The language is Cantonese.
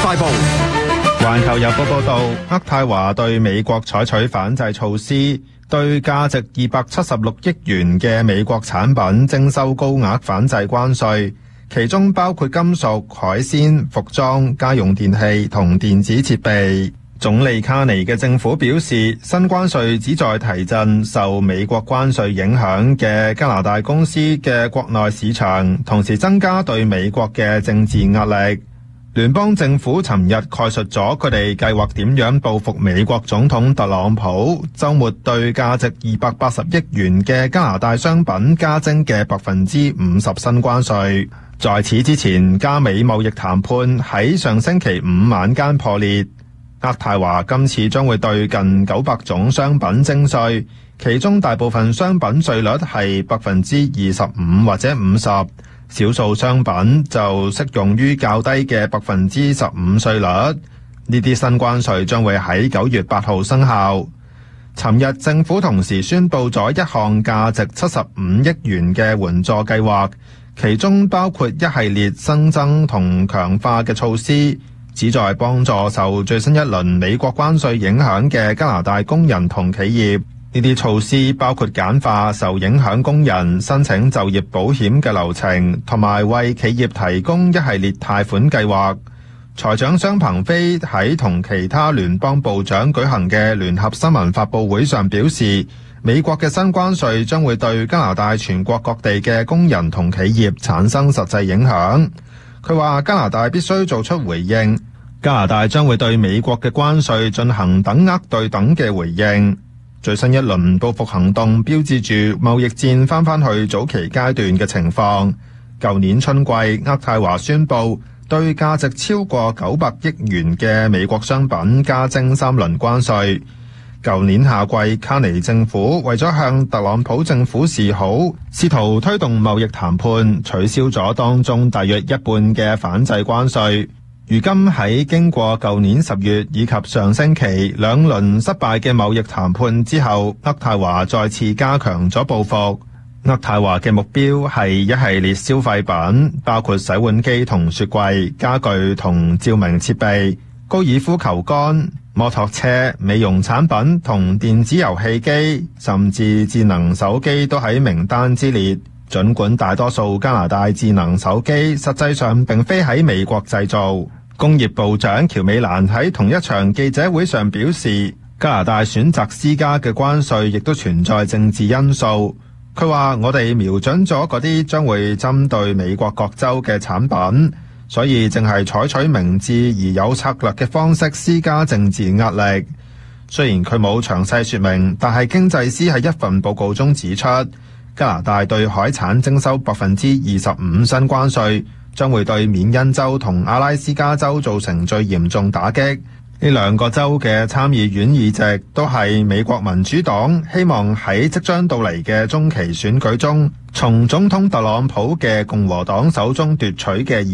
快報。 環球郵報報道，渥太華對美國採取反制措施，對價值276億元嘅美國產品徵收高額反制關稅，其中包括金屬、海鮮、服裝、家用電器同電子設備。總理卡尼嘅政府表示，新關稅旨在提振受美國關稅影響嘅加拿大公司嘅國內市場，同時增加對美國嘅政治壓力。聯邦政府尋日概述咗佢哋計劃點樣報復美國總統特朗普週末對價值280億元嘅加拿大商品加徵嘅50%新關稅。在此之前，加美貿易談判喺上星期五晚間破裂。渥太華今次將會對近900種商品徵稅，其中大部分商品稅率係25%或者50%，少數商品就適用於較低嘅15%稅率。呢啲新關稅將會喺9月8號生效。尋日政府同時宣布咗一項價值75億元嘅援助計劃，其中包括一系列新增同強化嘅措施，旨在幫助受最新一輪美國關稅影響嘅加拿大工人同企業。呢啲措施包括簡化受影響工人申請就業保險嘅流程，同埋為企業提供一系列貸款計劃。財長商鵬飛喺同其他聯邦部長舉行嘅聯合新聞發佈會上表示，美國嘅新關稅將會對加拿大全國各地嘅工人同企業產生實際影響。佢話加拿大必須做出回應，加拿大將會對美國嘅關稅進行等額對等嘅回應。最新一輪報復行動標誌住貿易戰翻返去早期階段嘅情況。舊年春季，渥太華宣布對價值超過900億元嘅美國商品加徵3輪關稅。舊年夏季，卡尼政府為咗向特朗普政府示好，試圖推動貿易談判，取消咗當中大約一半嘅反制關稅。如今喺經過舊年10月以及上星期兩輪失敗嘅貿易談判之後，渥太華再次加強咗報復。渥太華嘅目標係一系列消費品，包括洗碗機同雪櫃、家具同照明設備、高爾夫球桿、摩托車、美容產品同電子遊戲機，甚至智能手機都喺名單之列。儘管大多數加拿大智能手機實際上並非喺美國製造。工業部長喬美蘭喺同一場記者會上表示，加拿大選擇施加嘅關稅亦都存在政治因素。佢話：我哋瞄準咗嗰啲將會針對美國各州嘅產品，所以淨係採取明智而有策略嘅方式施加政治壓力。雖然佢冇詳細說明，但係經濟師喺一份報告中指出，加拿大對海產徵收25%新關稅，將會對緬因州同阿拉斯加州造成最嚴重打擊。呢兩個州嘅參議院議席都係美國民主黨希望喺即將到嚟嘅中期選舉中，從總統特朗普嘅共和黨手中奪取嘅